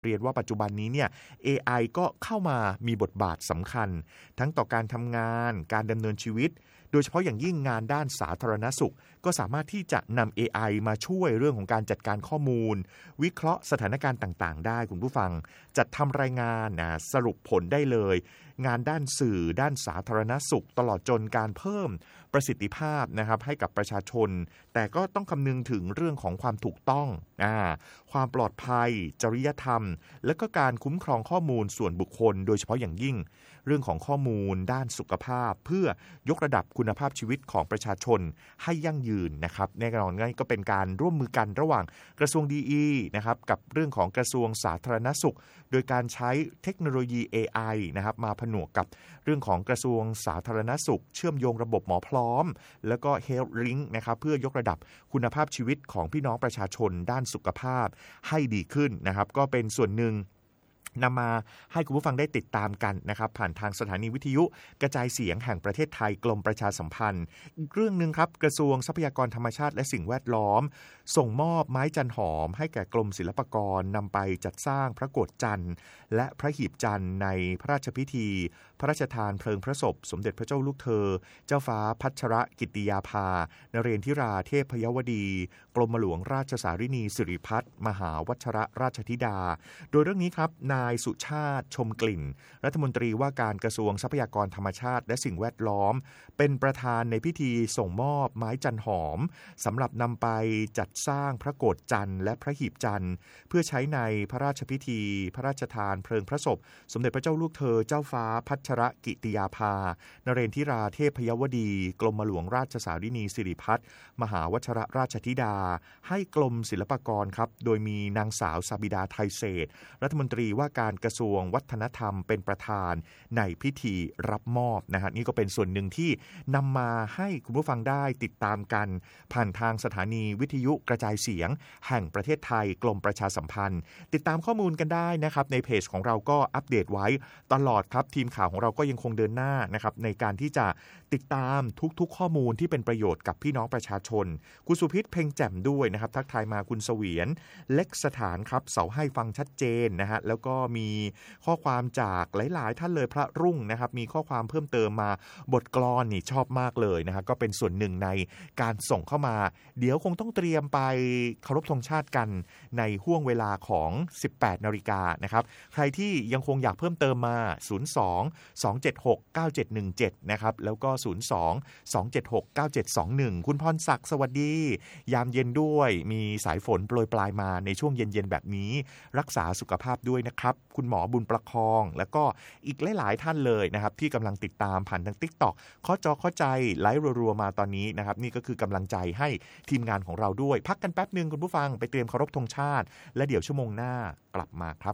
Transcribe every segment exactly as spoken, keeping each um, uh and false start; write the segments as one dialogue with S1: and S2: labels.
S1: เรียนว่าปัจจุบันนี้เนี่ย เอ ไอ ก็เข้ามามีบทบาทสำคัญทั้งต่อการทำงานการดำเนินชีวิตโดยเฉพาะอย่างยิ่งงานด้านสาธารณสุขก็สามารถที่จะนำ เอ ไอ มาช่วยเรื่องของการจัดการข้อมูลวิเคราะห์สถานการณ์ต่างๆได้คุณผู้ฟังจัดทำรายงานนะสรุปผลได้เลยงานด้านสื่อด้านสาธารณสุขตลอดจนการเพิ่มประสิทธิภาพนะครับให้กับประชาชนแต่ก็ต้องคำนึงถึงเรื่องของความถูกต้องอ่าความปลอดภัยจริยธรรมและก็การคุ้มครองข้อมูลส่วนบุคคลโดยเฉพาะอย่างยิ่งเรื่องของข้อมูลด้านสุขภาพเพื่อยกระดับคุณภาพชีวิตของประชาชนให้ยั่งยืนนะครับแน่นอนก็เป็นการร่วมมือกันระหว่างกระทรวงดีอีนะครับกับเรื่องของกระทรวงสาธารณสุขโดยการใช้เทคโนโลยี เอ ไอ นะครับมาผนวกกับเรื่องของกระทรวงสาธารณสุขเชื่อมโยงระบบหมอพร้อมแล้วก็ Health Link นะครับเพื่อยกระดับคุณภาพชีวิตของพี่น้องประชาชนด้านสุขภาพให้ดีขึ้นนะครับก็เป็นส่วนหนึ่งนำมาให้คุณผู้ฟังได้ติดตามกันนะครับผ่านทางสถานีวิทยุกระจายเสียงแห่งประเทศไทยกรมประชาสัมพันธ์อีกเรื่องนึงครับกระทรวงทรัพยากรธรรมชาติและสิ่งแวดล้อมส่งมอบไม้จันหอมให้แก่กรมศิลปากรนำไปจัดสร้างพระโกฐจันทร์และพระหีบจันทร์ในพระราชพิธีพระราชทานเพลิงพระศพสมเด็จพระเจ้าลูกเธอเจ้าฟ้าพัชรกิติยาภานเรนทิราเทพยวดีกรมหลวงราชสารินีสิริพัฒน์มหาวัชรราชธิดาโดยเรื่องนี้ครับนายสุชาติชมกลิ่นรัฐมนตรีว่าการกระทรวงทรัพยากรธรรมชาติและสิ่งแวดล้อมเป็นประธานในพิธีส่งมอบไม้จันหอมสำหรับนำไปจัดสร้างพระโกฐจันทร์และพระหีบจันทร์เพื่อใช้ในพระราชพิธีพระราชทานเพลิงพระศพสมเด็จพระเจ้าลูกเธอเจ้าฟ้าพัชรกิติยาภานเรนทิราเทพยวดีกรมหลวงราชสารินีสิริพัฒน์มหาวัชรราชธิดาให้กรมศิลปากรครับโดยมีนางสาวสาบิดาไทยเศรษฐ์รัฐมนตรีว่าการกระทรวงวัฒนธรรมเป็นประธานในพิธีรับมอบนะฮะนี่ก็เป็นส่วนหนึ่งที่นำมาให้คุณผู้ฟังได้ติดตามกันผ่านทางสถานีวิทยุกระจายเสียงแห่งประเทศไทยกรมประชาสัมพันธ์ติดตามข้อมูลกันได้นะครับในเพจของเราก็อัปเดตไว้ตลอดครับทีมข่าวของเราก็ยังคงเดินหน้านะครับในการที่จะติดตามทุกๆข้อมูลที่เป็นประโยชน์กับพี่น้องประชาชนคุณสุพิษเพ็งแจ่มด้วยนะครับทักทายมาคุณเสวียนเล็กสถานครับเสาให้ฟังชัดเจนนะฮะแล้วก็มีข้อความจากหลายๆท่านเลยพระรุ่งนะครับมีข้อความเพิ่มเติมมาบทกลอนนี่ชอบมากเลยนะฮะก็เป็นส่วนหนึ่งในการส่งเข้ามาเดี๋ยวคงต้องเตรียมไปเคารพธงชาติกันในห่วงเวลาของ สิบแปดนาฬิกานะครับใครที่ยังคงอยากเพิ่มเติมมาศูนย์ สอง สอง เจ็ด หก เก้า เจ็ด หนึ่ง เจ็ดนะครับแล้วก็ศูนย์ สอง สอง เจ็ด หก เก้า เจ็ด สอง หนึ่งคุณพรศักดิ์สวัสดียามเย็นด้วยมีสายฝนโปรยปลายมาในช่วงเย็นๆแบบนี้รักษาสุขภาพด้วยนะครับคุณหมอบุญประคองแล้วก็อีกหลายๆท่านเลยนะครับที่กำลังติดตามผ่านทาง TikTok ข้อจอข้อใจไลฟ์รัวๆมาตอนนี้นะครับนี่ก็คือกำลังใจให้ทีมงานของเราด้วยพักกันแป๊บนึงคุณผู้ฟังไปเตรียมเคารพธงชาติและเดี๋ยวชั่วโมงหน้ากลับมาครับ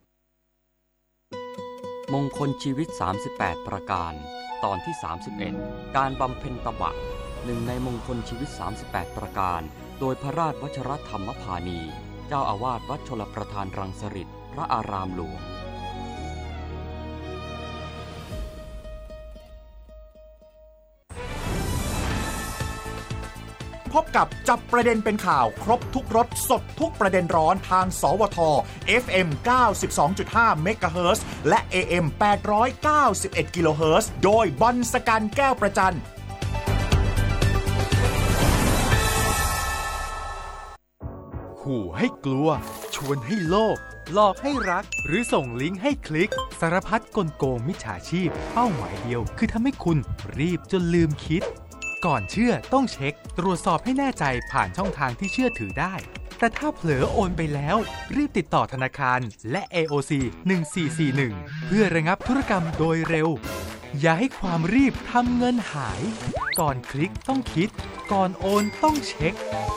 S2: มงคลชีวิตสามสิบแปดประการตอนที่สามสิบเอ็ดการบำเพ็ญตบะหนึ่งในมงคลชีวิตสามสิบแปดประการโดยพระราชวชรธรรมพานีเจ้าอาวาสวัดชลประทานรังสฤษฎ์พระอารามหลวง
S3: พบกับจับประเด็นเป็นข่าวครบทุกรสสดทุกประเด็นร้อนทางสวท เอฟ เอ็ม เก้าสิบสองจุดห้า เมกะเฮิรตซ์และ เอ เอ็ม แปดร้อยเก้าสิบเอ็ด กิโลเฮิรตซ์โดยบอลสกันแก้วประจัน
S4: ขู่ให้กลัวชวนให้โลภหลอกให้รักหรือส่งลิงก์ให้คลิกสารพัดกลโกงมิจฉาชีพเป้าหมายเดียวคือทำให้คุณรีบจนลืมคิดก่อนเชื่อต้องเช็คตรวจสอบให้แน่ใจผ่านช่องทางที่เชื่อถือได้แต่ถ้าเผลอโอนไปแล้วรีบติดต่อธนาคารและ เอ โอ ซี หนึ่งสี่สี่หนึ่งเพื่อระงับธุรกรรมโดยเร็วอย่าให้ความรีบทำเงินหายก่อนคลิกต้องคิดก่อนโอนต้องเช็ค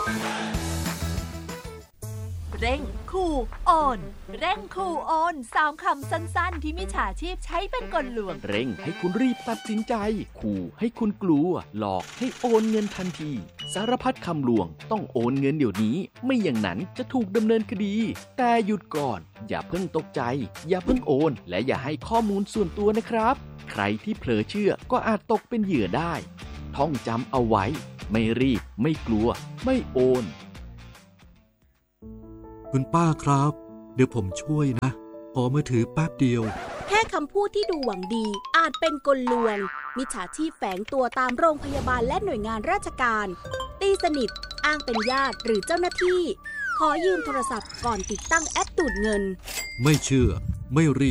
S5: เร่งขู่โอนเร่งขู่โอนสามคำสั้นๆที่มิจฉาชีพใช้เป็นกลลวง
S6: เร่งให้คุณรีบตัดสินใจขู่ให้คุณกลัวหลอกให้โอนเงินทันทีสารพัดคำลวงต้องโอนเงินเดี๋ยวนี้ไม่อย่างนั้นจะถูกดำเนินคดีแต่หยุดก่อนอย่าเพิ่งตกใจอย่าเพิ่งโอนและอย่าให้ข้อมูลส่วนตัวนะครับใครที่เผลอเชื่อก็อาจตกเป็นเหยื่อได้ท่องจำเอาไว้ไม่รีบไม่กลัวไม่โอน
S7: คุณป้าครับเดี๋ยวผมช่วยนะขอมือถือแป๊บเดียว
S8: แค่คำพูดที่ดูหวังดีอาจเป็นกลลวงมิจฉาชีพแฝงตัวตามโรงพยาบาลและหน่วยงานราชการตีสนิทอ้างเป็นญาติหรือเจ้าหน้าที่ขอยืมโทรศัพท์ก่อนติดตั้งแอปดูดเงิน
S7: ไม่เชื่อไม่รีบ